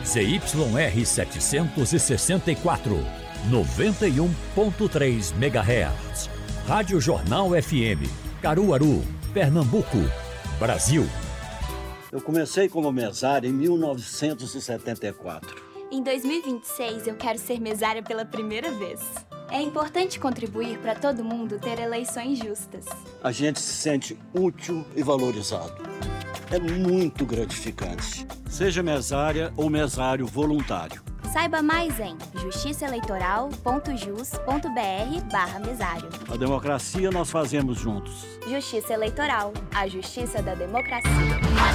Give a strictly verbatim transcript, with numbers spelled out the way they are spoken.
Z Y R setecentos e sessenta e quatro, noventa e um ponto três megahertz. Rádio Jornal F M, Caruaru, Pernambuco, Brasil. Eu comecei como mesário em mil novecentos e setenta e quatro. Em dois mil e vinte e seis, eu quero ser mesária pela primeira vez. É importante contribuir para todo mundo ter eleições justas. A gente se sente útil e valorizado. É muito gratificante. Seja mesária ou mesário voluntário. Saiba mais em justiçaeleitoral ponto jus ponto br barra mesário. A democracia nós fazemos juntos. Justiça Eleitoral, a justiça da democracia.